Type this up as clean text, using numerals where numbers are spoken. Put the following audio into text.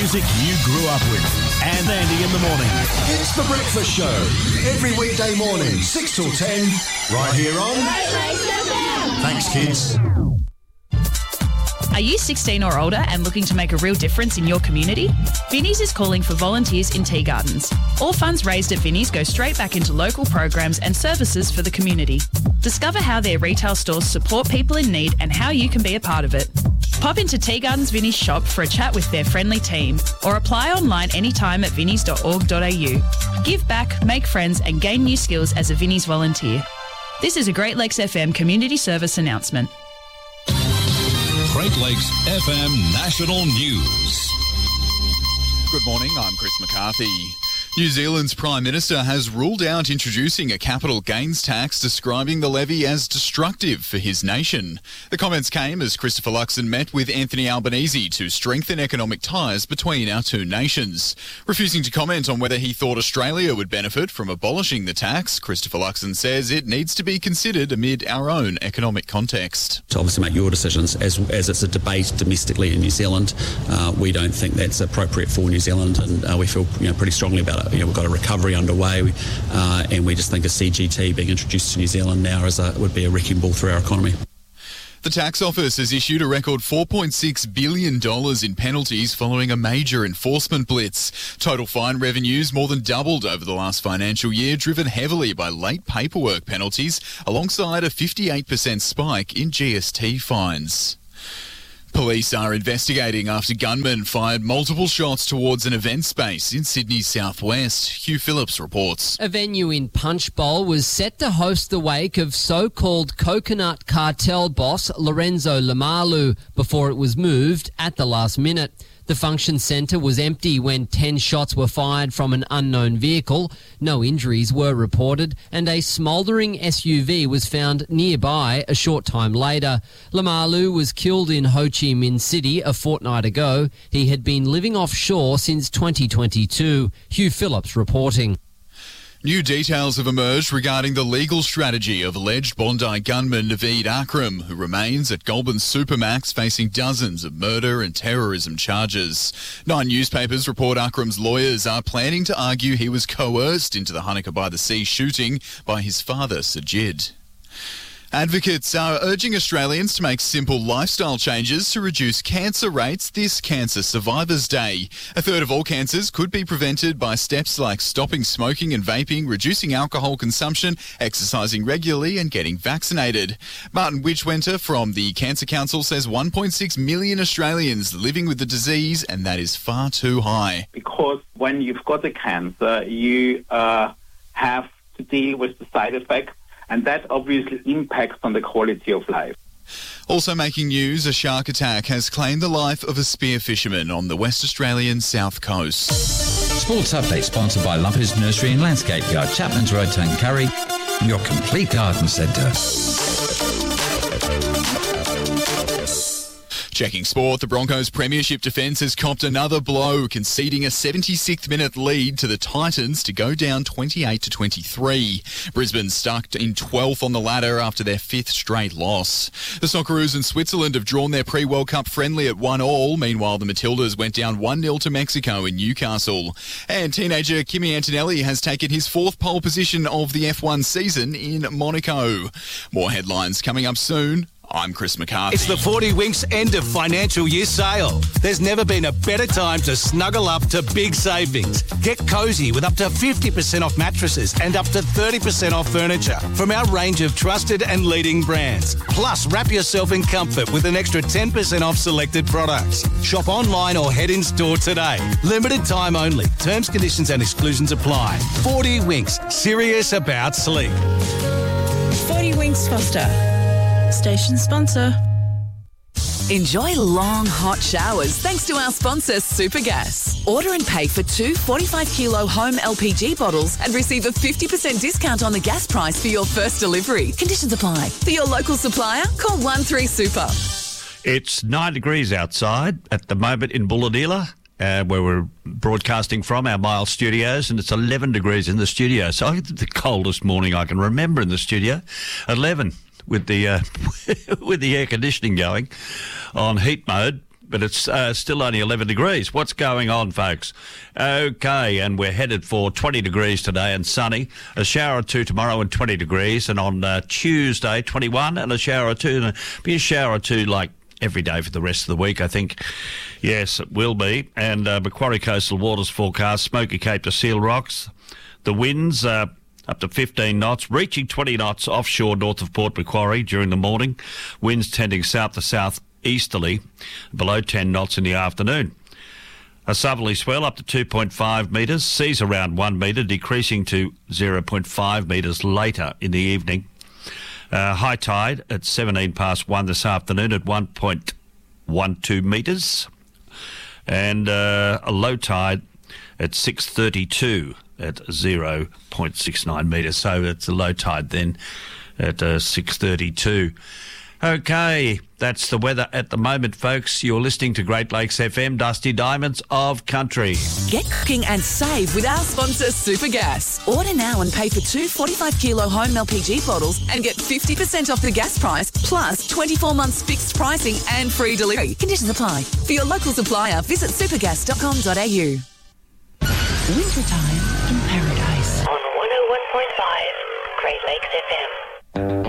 music you grew up with. And Andy in the morning. It's The Breakfast Show. Every weekday morning, 6 till 10, right here on... Thanks, kids. Are you 16 or older and looking to make a real difference in your community? Vinnie's is calling for volunteers in tea gardens. All funds raised at Vinnie's go straight back into local programs and services for the community. Discover how their retail stores support people in need and how you can be a part of it. Pop into Tea Gardens Vinnie's shop for a chat with their friendly team or apply online anytime at vinnies.org.au. Give back, make friends and gain new skills as a Vinnie's volunteer. This is a Great Lakes FM community service announcement. Great Lakes FM National News. Good morning, I'm Chris McCarthy. New Zealand's Prime Minister has ruled out introducing a capital gains tax, describing the levy as destructive for his nation. The comments came as Christopher Luxon met with Anthony Albanese to strengthen economic ties between our two nations. Refusing to comment on whether he thought Australia would benefit from abolishing the tax, Christopher Luxon says it needs to be considered amid our own economic context. To obviously make your decisions as it's a debate domestically in New Zealand. We don't think that's appropriate for New Zealand, and we feel pretty strongly about it. We've got a recovery underway, and we just think a CGT being introduced to New Zealand now would be a wrecking ball for our economy. The tax office has issued a record $4.6 billion in penalties following a major enforcement blitz. Total fine revenues more than doubled over the last financial year, driven heavily by late paperwork penalties, alongside a 58% spike in GST fines. Police are investigating after gunmen fired multiple shots towards an event space in Sydney's southwest. Hugh Phillips reports. A venue in Punchbowl was set to host the wake of so-called coconut cartel boss Lorenzo Lamalu before it was moved at the last minute. The function centre was empty when 10 shots were fired from an unknown vehicle. No injuries were reported, and a smouldering SUV was found nearby a short time later. Lamalu was killed in Ho Chi Minh City a fortnight ago. He had been living offshore since 2022. Hugh Phillips reporting. New details have emerged regarding the legal strategy of alleged Bondi gunman Naveed Akram, who remains at Goulburn Supermax facing dozens of murder and terrorism charges. 9 newspapers report Akram's lawyers are planning to argue he was coerced into the Hunaka by the Sea shooting by his father, Sajid. Advocates are urging Australians to make simple lifestyle changes to reduce cancer rates this Cancer Survivors Day. A third of all cancers could be prevented by steps like stopping smoking and vaping, reducing alcohol consumption, exercising regularly and getting vaccinated. Martin Widgewenter from the Cancer Council says 1.6 million Australians living with the disease, and that is far too high. Because when you've got the cancer, you have to deal with the side effects, and that obviously impacts on the quality of life. Also making news, a shark attack has claimed the life of a spear fisherman on the West Australian south coast. Sports Update sponsored by Lumpers Nursery and Landscape Yard, Chapman's Road, Tuncurry, your complete garden centre. Checking sport, the Broncos' premiership defence has copped another blow, conceding a 76th minute lead to the Titans to go down 28-23. Brisbane stuck in 12th on the ladder after their 5th straight loss. The Socceroos and Switzerland have drawn their pre-World Cup friendly at 1-1. Meanwhile, the Matildas went down 1-0 to Mexico in Newcastle. And teenager Kimi Antonelli has taken his 4th pole position of the F1 season in Monaco. More headlines coming up soon. I'm Chris McCarthy. It's the 40 Winks end of financial year sale. There's never been a better time to snuggle up to big savings. Get cosy with up to 50% off mattresses and up to 30% off furniture from our range of trusted and leading brands. Plus, wrap yourself in comfort with an extra 10% off selected products. Shop online or head in store today. Limited time only. Terms, conditions and exclusions apply. 40 Winks. Serious about sleep. 40 Winks Foster. Station sponsor. Enjoy long, hot showers thanks to our sponsor, Supergas. Order and pay for 2 45-kilo home LPG bottles and receive a 50% discount on the gas price for your first delivery. Conditions apply. For your local supplier, call 13-SUPER. It's 9 degrees outside at the moment in Bulahdelah, where we're broadcasting from our Mile Studios, and it's 11 degrees in the studio. So the coldest morning I can remember in the studio, 11. With the air conditioning going on heat mode, but it's still only 11 degrees. What's going on, folks? Okay, and we're headed for 20 degrees today and sunny. A shower or two tomorrow and 20 degrees. And on Tuesday, 21 and a shower or two. And be a shower or two like every day for the rest of the week, I think. Yes, it will be. And Macquarie Coastal Waters forecast, Smoky Cape to Seal Rocks. The winds up to 15 knots, reaching 20 knots offshore north of Port Macquarie during the morning. Winds tending south to south-easterly, below 10 knots in the afternoon. A southerly swell up to 2.5 metres, seas around 1 metre, decreasing to 0.5 metres later in the evening. High tide at 17 past 1 this afternoon at 1.12 metres. And a low tide at 6:32 at 0.69 metres. So it's a low tide then at 6:32. Okay, that's the weather at the moment, folks. You're listening to Great Lakes FM, Dusty Diamonds of Country. Get cooking and save with our sponsor, Supergas. Order now and pay for 2 45-kilo home LPG bottles and get 50% off the gas price, plus 24 months fixed pricing and free delivery. Conditions apply. For your local supplier, visit supergas.com.au. Wintertime in Paradise. On 101.5 Great Lakes FM.